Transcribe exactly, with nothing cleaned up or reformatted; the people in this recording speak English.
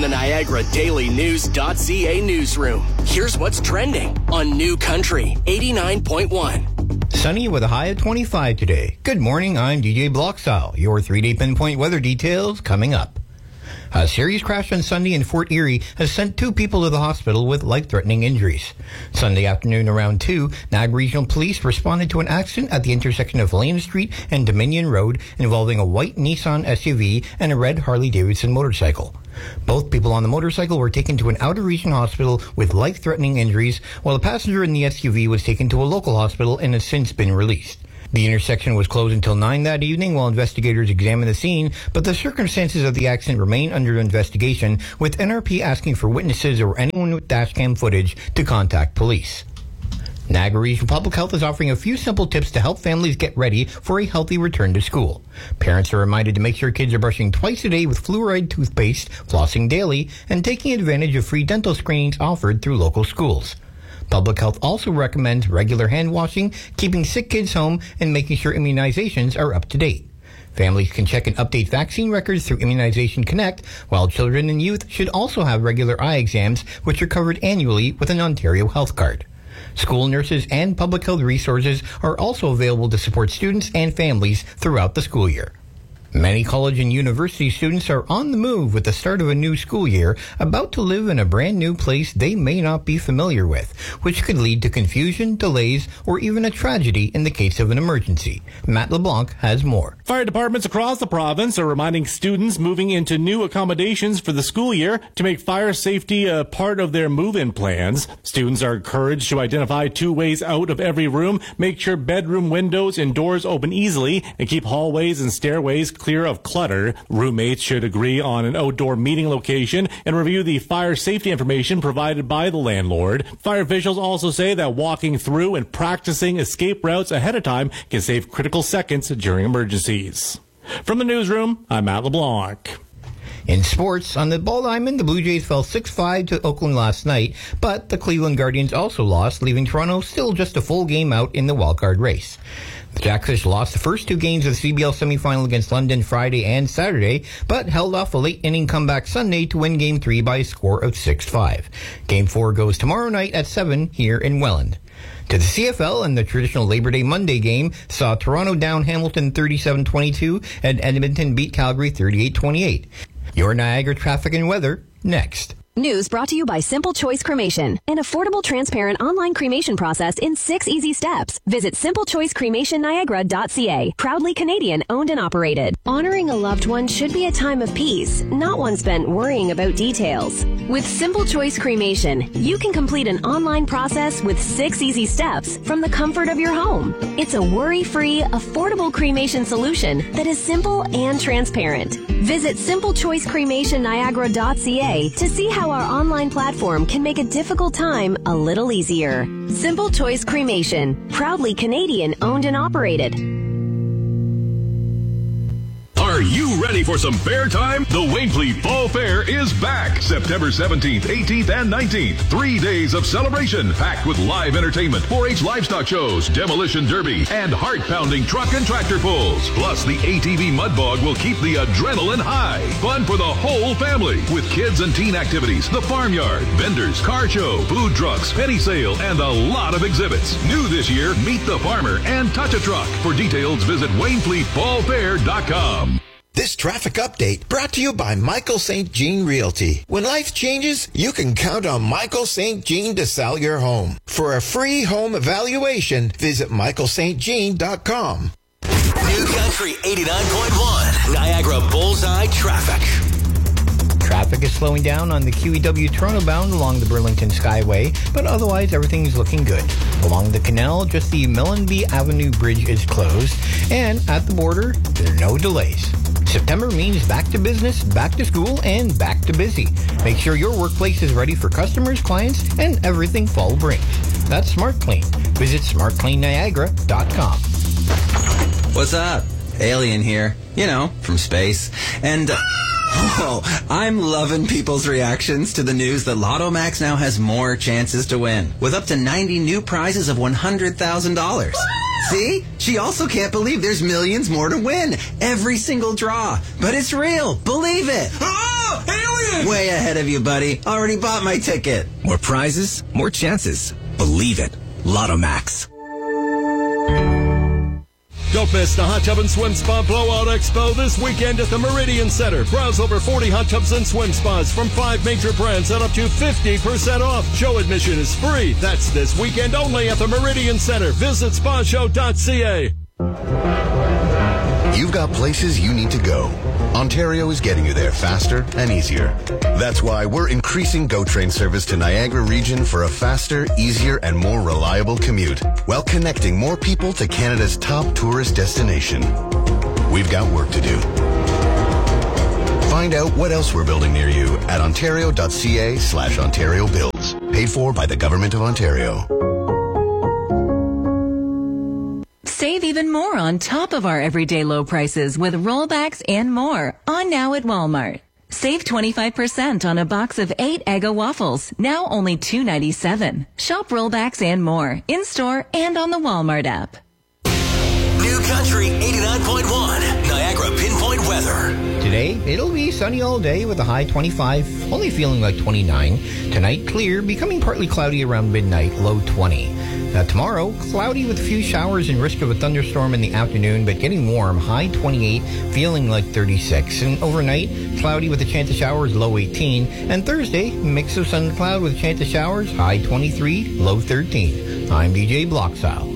the Niagara Daily News dot C A newsroom. Here's what's trending on New Country eighty-nine point one. Sunny with a high of twenty-five today. Good morning, I'm D J Blockstyle. Your three-day pinpoint weather details coming up. A serious crash on Sunday in Fort Erie has sent two people to the hospital with life-threatening injuries. Sunday afternoon around two, Niagara Regional Police responded to an accident at the intersection of Lane Street and Dominion Road involving a white Nissan S U V and a red Harley-Davidson motorcycle. Both people on the motorcycle were taken to an outer-region hospital with life-threatening injuries, while the passenger in the S U V was taken to a local hospital and has since been released. The intersection was closed until nine that evening while investigators examined the scene, but the circumstances of the accident remain under investigation, with N R P asking for witnesses or anyone with dashcam footage to contact police. Niagara Regional Public Health is offering a few simple tips to help families get ready for a healthy return to school. Parents are reminded to make sure kids are brushing twice a day with fluoride toothpaste, flossing daily, and taking advantage of free dental screenings offered through local schools. Public Health also recommends regular hand washing, keeping sick kids home, and making sure immunizations are up to date. Families can check and update vaccine records through Immunization Connect, while children and youth should also have regular eye exams, which are covered annually with an Ontario Health Card. School nurses and public health resources are also available to support students and families throughout the school year. Many college and university students are on the move with the start of a new school year, about to live in a brand new place they may not be familiar with, which could lead to confusion, delays, or even a tragedy in the case of an emergency. Matt LeBlanc has more. Fire departments across the province are reminding students moving into new accommodations for the school year to make fire safety a part of their move-in plans. Students are encouraged to identify two ways out of every room, make sure bedroom windows and doors open easily, and keep hallways and stairways clear of clutter. Roommates should agree on an outdoor meeting location and review the fire safety information provided by the landlord. Fire officials also say that walking through and practicing escape routes ahead of time can save critical seconds during emergencies. From the newsroom, I'm Matt LeBlanc. In sports, on the Ball Diamond, the Blue Jays fell six five to Oakland last night, but the Cleveland Guardians also lost, leaving Toronto still just a full game out in the wildcard race. The Jackfish lost the first two games of the C B L semifinal against London Friday and Saturday, but held off a late-inning comeback Sunday to win Game three by a score of six five. Game four goes tomorrow night at seven here in Welland. To the C F L, and the traditional Labor Day Monday game saw Toronto down Hamilton thirty-seven twenty-two and Edmonton beat Calgary thirty-eight twenty-eight. Your Niagara traffic and weather next. News brought to you by Simple Choice Cremation, an affordable, transparent online cremation process in six easy steps. Visit simple choice cremation niagara dot c a. Proudly Canadian owned and operated. Honoring a loved one should be a time of peace, not one spent worrying about details. With Simple Choice Cremation, you can complete an online process with six easy steps from the comfort of your home. It's a worry-free, affordable cremation solution that is simple and transparent. Visit simple choice cremation niagara dot c a to see how our online platform can make a difficult time a little easier. Simple Choice Cremation, proudly Canadian owned and operated. Are you ready for some fair time? The Wainfleet Fall Fair is back. September seventeenth, eighteenth, and nineteenth. Three days of celebration packed with live entertainment, four H livestock shows, demolition derby, and heart-pounding truck and tractor pulls. Plus, the A T V Mud Bog will keep the adrenaline high. Fun for the whole family with kids and teen activities, the farmyard, vendors, car show, food trucks, penny sale, and a lot of exhibits. New this year, meet the farmer and touch a truck. For details, visit wainfleet fall fair dot com. This traffic update brought to you by Michael Saint Jean Realty. When life changes, you can count on Michael Saint Jean to sell your home. For a free home evaluation, visit michael st jean dot com. New Country eighty-nine point one, Niagara Bullseye Traffic. Traffic is slowing down on the Q E W Toronto bound along the Burlington Skyway, but otherwise everything's looking good. Along the canal, just the Mellenby Avenue Bridge is closed, and at the border, there are no delays. September means back to business, back to school, and back to busy. Make sure your workplace is ready for customers, clients, and everything fall brings. That's Smart Clean. Visit smart clean niagara dot com. What's up? Alien here. You know, from space. And... Uh, Oh, I'm loving people's reactions to the news that Lotto Max now has more chances to win, with up to ninety new prizes of one hundred thousand dollars. See? She also can't believe there's millions more to win every single draw. But it's real. Believe it. Alien! Way ahead of you, buddy. Already bought my ticket. More prizes, more chances. Believe it. Lotto Max. Don't miss the Hot Tub and Swim Spa Blowout Expo this weekend at the Meridian Center. Browse over forty hot tubs and swim spas from five major brands at up to fifty percent off. Show admission is free. That's this weekend only at the Meridian Center. Visit spa show dot c a. You've got places you need to go. Ontario is getting you there faster and easier. That's why we're increasing GO Train service to Niagara region for a faster, easier, and more reliable commute, while connecting more people to Canada's top tourist destination. We've got work to do. Find out what else we're building near you at ontario dot c a slash Ontario Builds. Paid for by the Government of Ontario. Save even more on top of our everyday low prices with rollbacks and more on now at Walmart. Save twenty-five percent on a box of eight Eggo waffles, now only two ninety-seven. Shop rollbacks and more in-store and on the Walmart app. New Country eighty-nine point one, Niagara Pinpoint Weather. Today, it'll be sunny all day with a high twenty-five, only feeling like twenty-nine. Tonight, clear, becoming partly cloudy around midnight, low twenty. Now, tomorrow, cloudy with a few showers and risk of a thunderstorm in the afternoon, but getting warm, high twenty-eight, feeling like thirty-six. And overnight, cloudy with a chance of showers, low eighteen. And Thursday, mix of sun and cloud with a chance of showers, high twenty-three, low thirteen. I'm D J Bloxile.